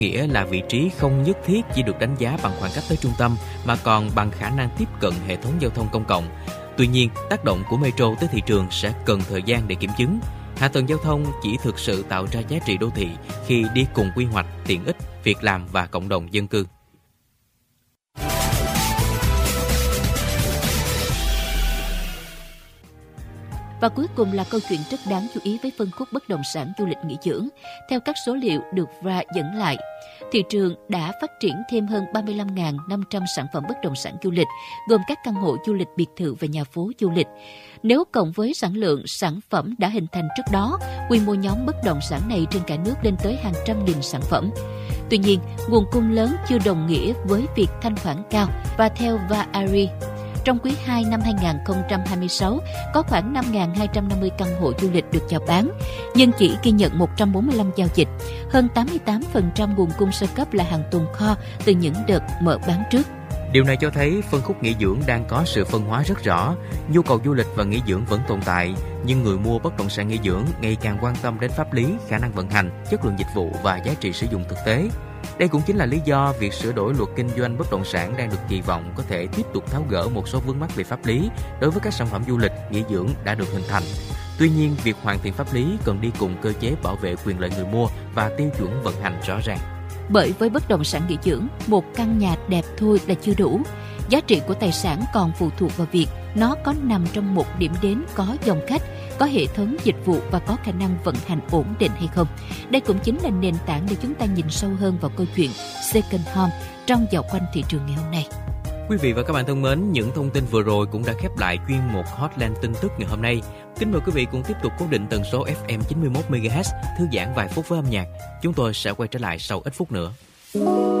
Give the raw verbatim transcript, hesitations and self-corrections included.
Nghĩa là vị trí không nhất thiết chỉ được đánh giá bằng khoảng cách tới trung tâm mà còn bằng khả năng tiếp cận hệ thống giao thông công cộng. Tuy nhiên, tác động của metro tới thị trường sẽ cần thời gian để kiểm chứng. Hạ tầng giao thông chỉ thực sự tạo ra giá trị đô thị khi đi cùng quy hoạch, tiện ích, việc làm và cộng đồng dân cư. Và cuối cùng là câu chuyện rất đáng chú ý với phân khúc bất động sản du lịch nghỉ dưỡng. Theo các số liệu được vê a dẫn lại, thị trường đã phát triển thêm hơn ba mươi lăm nghìn năm trăm sản phẩm bất động sản du lịch, gồm các căn hộ du lịch, biệt thự và nhà phố du lịch. Nếu cộng với sản lượng sản phẩm đã hình thành trước đó, quy mô nhóm bất động sản này trên cả nước lên tới hàng trăm nghìn sản phẩm. Tuy nhiên, nguồn cung lớn chưa đồng nghĩa với việc thanh khoản cao, và theo vê a rờ, trong quý hai năm hai không hai sáu, có khoảng năm nghìn hai trăm năm mươi căn hộ du lịch được chào bán, nhưng chỉ ghi nhận một trăm bốn mươi lăm giao dịch. Hơn tám mươi tám phần trăm nguồn cung sơ cấp là hàng tồn kho từ những đợt mở bán trước. Điều này cho thấy phân khúc nghỉ dưỡng đang có sự phân hóa rất rõ. Nhu cầu du lịch và nghỉ dưỡng vẫn tồn tại, nhưng người mua bất động sản nghỉ dưỡng ngày càng quan tâm đến pháp lý, khả năng vận hành, chất lượng dịch vụ và giá trị sử dụng thực tế. Đây cũng chính là lý do việc sửa đổi luật kinh doanh bất động sản đang được kỳ vọng có thể tiếp tục tháo gỡ một số vướng mắc về pháp lý đối với các sản phẩm du lịch, nghỉ dưỡng đã được hình thành. Tuy nhiên, việc hoàn thiện pháp lý cần đi cùng cơ chế bảo vệ quyền lợi người mua và tiêu chuẩn vận hành rõ ràng. Bởi với bất động sản nghỉ dưỡng, một căn nhà đẹp thôi là chưa đủ. Giá trị của tài sản còn phụ thuộc vào việc nó có nằm trong một điểm đến có dòng khách, có hệ thống dịch vụ và có khả năng vận hành ổn định hay không. Đây cũng chính là nền tảng để chúng ta nhìn sâu hơn vào câu chuyện second home trong dạo quanh thị trường ngày hôm nay. Quý vị và các bạn thân mến, những thông tin vừa rồi cũng đã khép lại chuyên mục Hotline tin tức ngày hôm nay. Kính mời quý vị cùng tiếp tục cố định tần số ép em chín mươi mốt mê ga héc, thư giãn vài phút với âm nhạc. Chúng tôi sẽ quay trở lại sau ít phút nữa.